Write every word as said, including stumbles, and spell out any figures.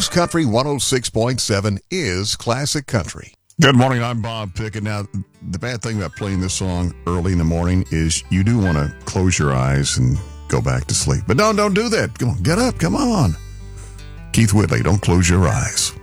News Country one oh six point seven is classic country. Good morning, I'm Bob Pickett. Now, the bad thing about playing this song early in the morning is you do want to close your eyes and go back to sleep. But no, don't do that. Come on, get up, come on. Keith Whitley, don't close your eyes.